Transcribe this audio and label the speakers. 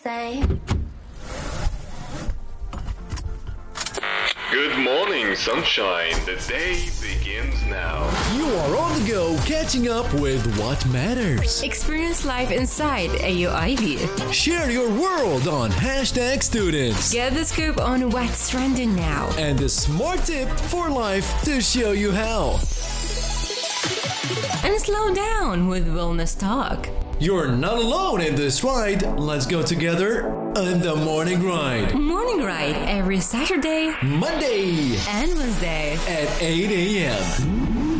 Speaker 1: say.
Speaker 2: Good morning, sunshine. The day begins now.
Speaker 3: You are on the go, catching up with what matters.
Speaker 4: Experience life inside AUIV.
Speaker 3: Share your world on #students.
Speaker 4: Get the scoop on what's trending now.
Speaker 3: And a smart tip for life to show you how.
Speaker 4: And slow down with Wellness Talk.
Speaker 3: You're not alone in this ride. Let's go together on the Morning Ride.
Speaker 4: Morning Ride every Saturday,
Speaker 3: Monday
Speaker 4: and Wednesday
Speaker 3: at 8 a.m.